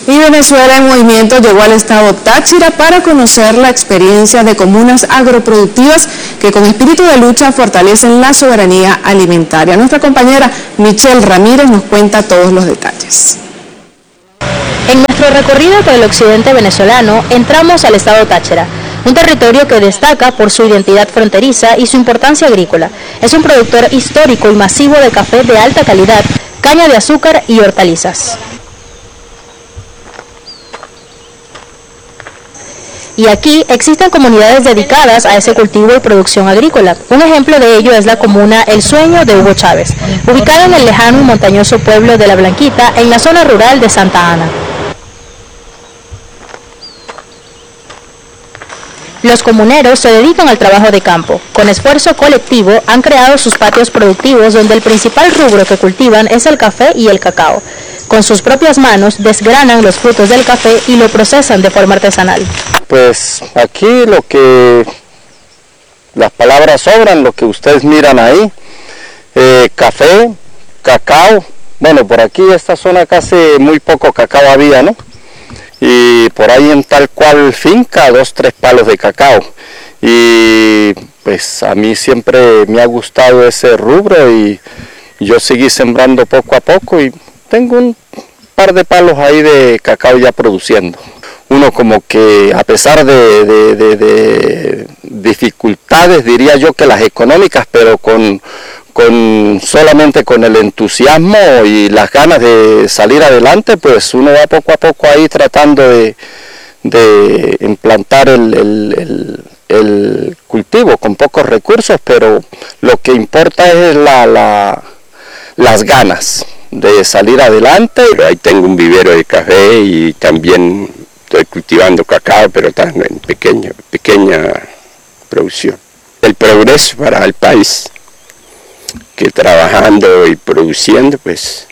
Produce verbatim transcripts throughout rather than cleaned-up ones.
Y Venezuela en Movimiento llegó al estado Táchira para conocer la experiencia de comunas agroproductivas que con espíritu de lucha fortalecen la soberanía alimentaria. Nuestra compañera Michelle Ramírez nos cuenta todos los detalles. En nuestro recorrido por el occidente venezolano entramos al estado Táchira, un territorio que destaca por su identidad fronteriza y su importancia agrícola. Es un productor histórico y masivo de café de alta calidad, caña de azúcar y hortalizas. Y aquí existen comunidades dedicadas a ese cultivo y producción agrícola. Un ejemplo de ello es la comuna El Sueño de Hugo Chávez, ubicada en el lejano y montañoso pueblo de La Blanquita, en la zona rural de Santa Ana. Los comuneros se dedican al trabajo de campo. Con esfuerzo colectivo han creado sus patios productivos donde el principal rubro que cultivan es el café y el cacao. Con sus propias manos desgranan los frutos del café y lo procesan de forma artesanal. Pues aquí lo que las palabras sobran, lo que ustedes miran ahí, eh, café, cacao. Bueno, por aquí esta zona casi muy poco cacao había, ¿no? Y por ahí en tal cual finca, dos, tres palos de cacao. Y pues a mí siempre me ha gustado ese rubro y yo seguí sembrando poco a poco y tengo un par de palos ahí de cacao ya produciendo. Uno como que a pesar de, de, de, de dificultades, diría yo que las económicas, pero con, con solamente con el entusiasmo y las ganas de salir adelante, pues uno va poco a poco ahí tratando de, de implantar el, el, el, el cultivo con pocos recursos, pero lo que importa es la, la, las ganas de salir adelante. Ahí tengo un vivero de café y también estoy cultivando cacao, pero tan en pequeño, pequeña producción. El progreso para el país, que trabajando y produciendo, pues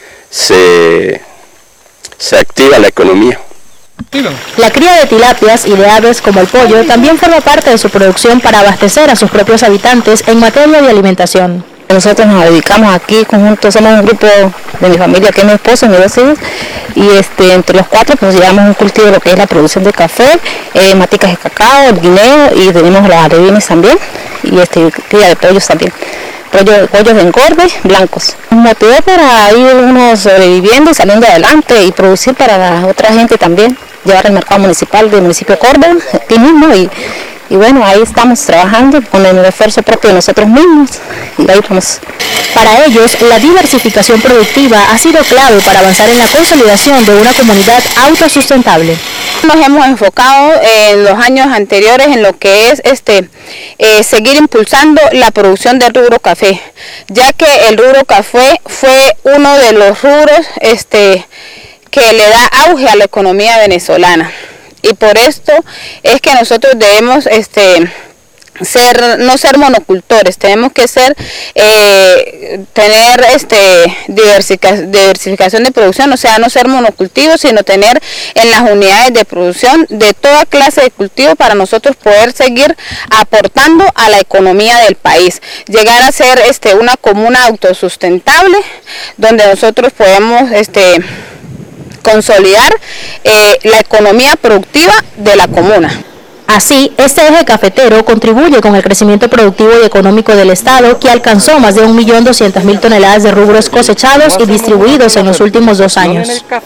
se, se activa la economía. La cría de tilapias y de aves como el pollo también forma parte de su producción para abastecer a sus propios habitantes en materia de alimentación. Nosotros nos dedicamos aquí conjuntos, somos un grupo de mi familia, que es mi esposo y mis dos hijos, y este, entre los cuatro pues llevamos un cultivo de lo que es la producción de café, eh, maticas de cacao, el guineo, y tenemos las alevines también, y este, cría de pollos también, pollo, pollos de engorde blancos. Nos motivó para ir uno sobreviviendo y saliendo adelante y producir para la otra gente también, llevar al mercado municipal del municipio de Córdoba, aquí mismo, y Y bueno, ahí estamos trabajando con el esfuerzo propio de nosotros mismos y ahí vamos. Para ellos, la diversificación productiva ha sido clave para avanzar en la consolidación de una comunidad autosustentable. Nos hemos enfocado en los años anteriores en lo que es este eh, seguir impulsando la producción del rubro café, ya que el rubro café fue uno de los rubros este, que le da auge a la economía venezolana. Y por esto es que nosotros debemos este, ser, no ser monocultores, tenemos que ser, eh, tener este, diversificación de producción, o sea, no ser monocultivos, sino tener en las unidades de producción de toda clase de cultivo para nosotros poder seguir aportando a la economía del país, llegar a ser este, una comuna autosustentable, donde nosotros podemos este, consolidar eh, la economía productiva de la comuna. Así, este eje cafetero contribuye con el crecimiento productivo y económico del Estado, que alcanzó más de un millón doscientas mil toneladas de rubros cosechados y distribuidos en los últimos dos años.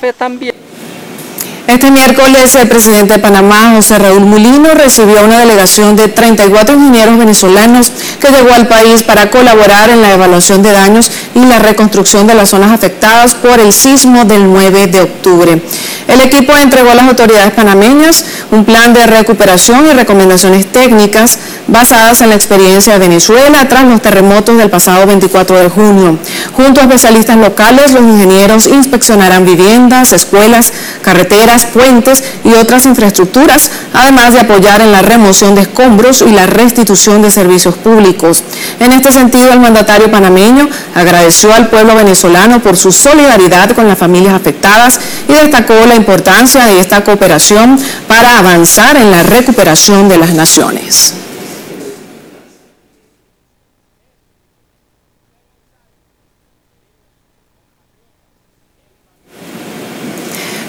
Este miércoles, el presidente de Panamá, José Raúl Mulino, recibió una delegación de treinta y cuatro ingenieros venezolanos que llegó al país para colaborar en la evaluación de daños y la reconstrucción de las zonas afectadas por el sismo del nueve de octubre. El equipo entregó a las autoridades panameñas un plan de recuperación y recomendaciones técnicas basadas en la experiencia de Venezuela tras los terremotos del pasado veinticuatro de junio. Junto a especialistas locales, los ingenieros inspeccionarán viviendas, escuelas, carreteras, puentes y otras infraestructuras, además de apoyar en la remoción de escombros y la restitución de servicios públicos. En este sentido, el mandatario panameño agradeció al pueblo venezolano por su solidaridad con las familias afectadas y destacó la importancia de esta cooperación para avanzar en la recuperación de las naciones.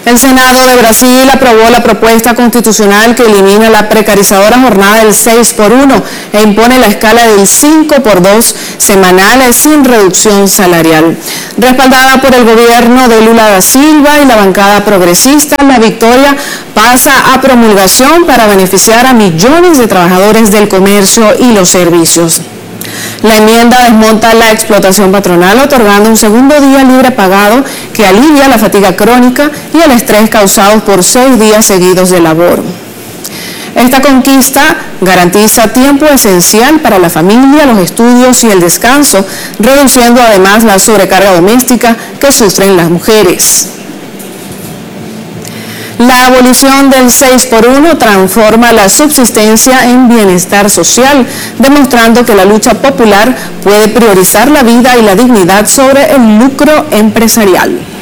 El Senado de Brasil aprobó la propuesta constitucional que elimina la precarizadora jornada del seis por uno e impone la escala del cinco por dos semanales sin reducción salarial. Respaldada por el gobierno de Lula da Silva y la bancada progresista, la victoria pasa a promulgación para beneficiar a millones de trabajadores del comercio y los servicios. La enmienda desmonta la explotación patronal, otorgando un segundo día libre pagado que alivia la fatiga crónica y el estrés causados por seis días seguidos de labor. Esta conquista garantiza tiempo esencial para la familia, los estudios y el descanso, reduciendo además la sobrecarga doméstica que sufren las mujeres. La abolición del seis por uno transforma la subsistencia en bienestar social, demostrando que la lucha popular puede priorizar la vida y la dignidad sobre el lucro empresarial.